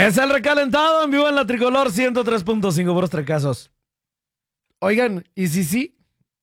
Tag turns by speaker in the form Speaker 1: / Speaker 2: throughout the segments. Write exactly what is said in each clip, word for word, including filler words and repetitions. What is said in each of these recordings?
Speaker 1: Es el recalentado en vivo en la Tricolor ciento tres punto cinco por los tracasos. Oigan, ¿y si sí?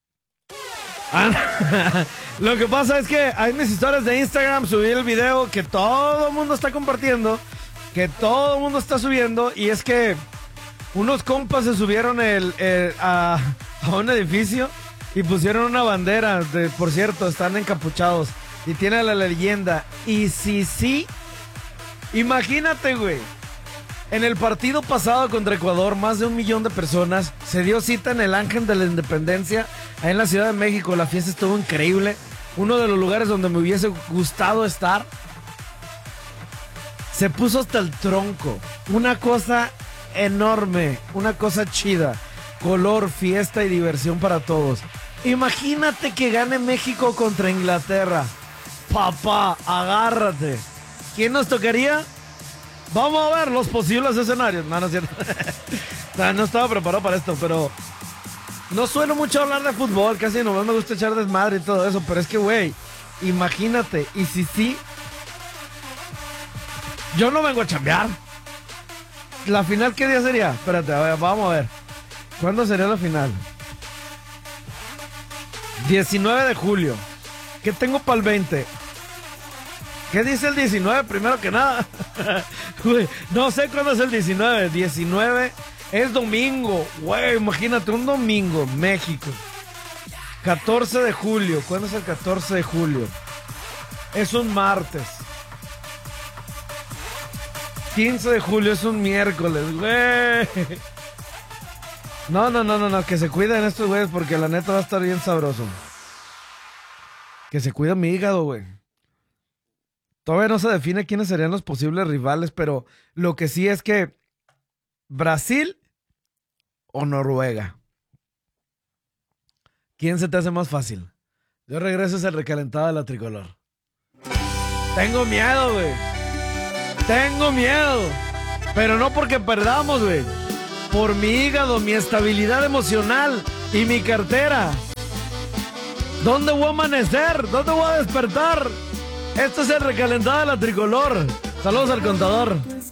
Speaker 1: Ah, lo que pasa es que hay mis historias de Instagram, subí el video que todo el mundo está compartiendo, que todo el mundo está subiendo, y es que unos compas se subieron el, el, a, a un edificio y pusieron una bandera, de, por cierto, están encapuchados, y tiene la leyenda, y si sí, imagínate, güey. En el partido pasado contra Ecuador, más de un millón de personas. Se dio cita en el Ángel de la Independencia, ahí en la Ciudad de México. La fiesta estuvo increíble. Uno de los lugares donde me hubiese gustado estar. Se puso hasta el tronco. Una cosa enorme, una cosa chida. Color, fiesta y diversión para todos. Imagínate que gane México contra Inglaterra. Papá, agárrate. ¿Quién nos tocaría? Vamos a ver los posibles escenarios. No, no es cierto. no, no estaba preparado para esto, pero no suelo mucho hablar de fútbol. Casi nomás me gusta echar desmadre y todo eso. Pero es que, güey, imagínate. Y si sí, yo no vengo a chambear. ¿La final qué día sería? Espérate, a ver, vamos a ver. ¿Cuándo sería la final? diecinueve de julio. ¿Qué tengo para el veinte? ¿Qué dice el diecinueve? Primero que nada. Güey, no sé cuándo es el diecinueve. diecinueve es domingo. Güey, imagínate, un domingo, México. catorce de julio. ¿Cuándo es el catorce de julio? Es un martes. quince de julio es un miércoles, güey. No, no, no, no, no. Que se cuiden estos güeyes porque la neta va a estar bien sabroso. Que se cuida mi hígado, güey. Todavía no se define quiénes serían los posibles rivales, pero lo que sí es que Brasil o Noruega. ¿Quién se te hace más fácil? Yo regreso es el recalentado de la Tricolor. Tengo miedo, güey. Tengo miedo. Pero no porque perdamos, güey. Por mi hígado, mi estabilidad emocional y mi cartera. ¿Dónde voy a amanecer? ¿Dónde voy a despertar? Esto es el recalentado de la Tricolor. Saludos al contador.